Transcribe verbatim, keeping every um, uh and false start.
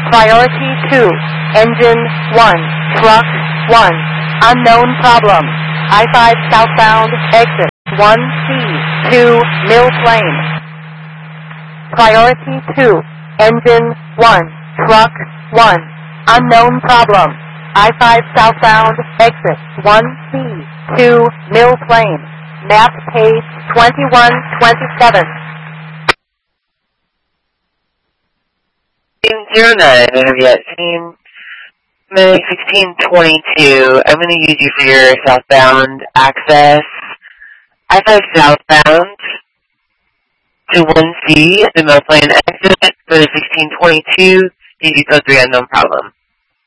Priority two, engine one, truck one, unknown problem. I five southbound, exit one C, two, Mill Plain. Priority two, engine one, truck one, unknown problem. I five southbound, exit one C, two, Mill Plain. Map page twenty-one twenty-seven. zero nine, I have yet seen Medic sixteen twenty-two. I'm going to use you for your southbound access. I five southbound to one C, the Mill Plain exit for the sixteen twenty-two, D D code three unknown problem.